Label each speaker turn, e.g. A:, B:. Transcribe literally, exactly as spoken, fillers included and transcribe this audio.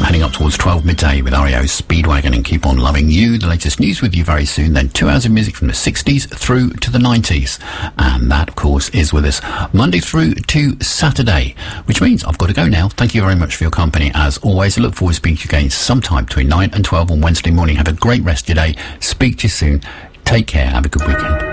A: heading up towards twelve midday with R E O's Speedwagon and Keep On Loving You. The latest news with you very soon. Then two hours of music from the sixties through to the nineties. And that, of course, is with us Monday through to Saturday, which means I've got to go now. Thank you very much for your company, as always. I look forward to speaking to you again sometime between nine and twelve on Wednesday morning. Have a great rest of your day. Speak to you soon. Take care. Have a good weekend.